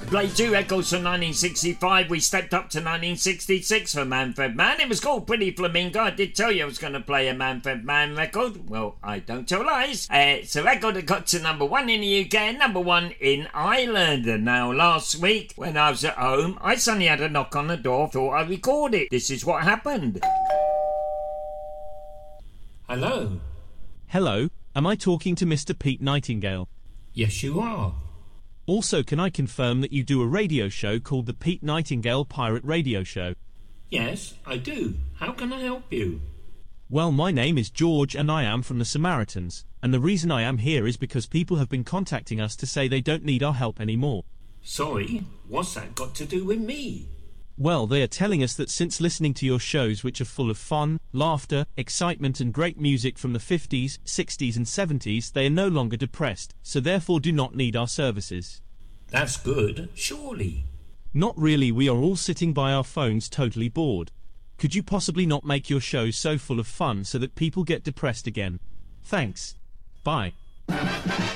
Played 2 records from 1965. We stepped up to 1966 for Manfred Mann. It was called Pretty Flamingo. I did tell you I was going to play a Manfred Mann record. Well, I don't tell lies. It's a record that got to number 1 in the UK and number 1 in Ireland. And now, last week, when I was at home, I suddenly had a knock on the door. Thought I'd record it. This is what happened. Hello. Hello, am I talking to Mr. Pete Nightingale? Yes, you are. Also, can I confirm that you do a radio show called the Pete Nightingale Pirate Radio Show? Yes, I do. How can I help you? Well, my name is George and I am from the Samaritans, and the reason I am here is because people have been contacting us to say they don't need our help anymore. Sorry, what's that got to do with me? Well, they are telling us that since listening to your shows, which are full of fun, laughter, excitement and great music from the 50s, 60s and 70s, they are no longer depressed, so therefore do not need our services. That's good, surely. Not really, we are all sitting by our phones totally bored. Could you possibly not make your shows so full of fun so that people get depressed again? Thanks. Bye.